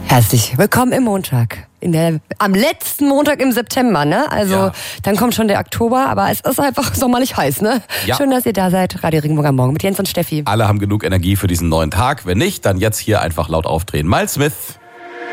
Herzlich willkommen im Montag. Am letzten Montag im September, ne? Also Dann kommt schon der Oktober, aber es ist einfach sommerlich heiß, ne? Ja. Schön, dass ihr da seid. Radio Regenbogen am Morgen mit Jens und Steffi. Alle haben genug Energie für diesen neuen Tag. Wenn nicht, dann jetzt hier einfach laut aufdrehen. Miles Smith.